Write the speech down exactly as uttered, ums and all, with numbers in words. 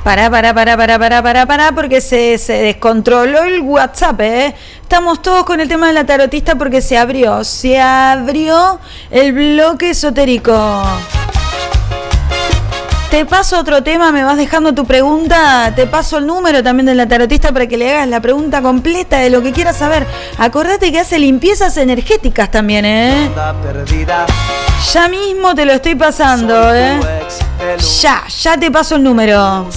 Pará, pará, pará, pará, pará, pará, pará, porque se, se descontroló el WhatsApp, ¿eh? Estamos todos con el tema de la tarotista porque se abrió, se abrió el bloque esotérico. Te paso otro tema, me vas dejando tu pregunta, te paso el número también de la tarotista para que le hagas la pregunta completa de lo que quieras saber. Acordate que hace limpiezas energéticas también, ¿eh? Ya mismo te lo estoy pasando, ¿eh? Ya, ya te paso el número.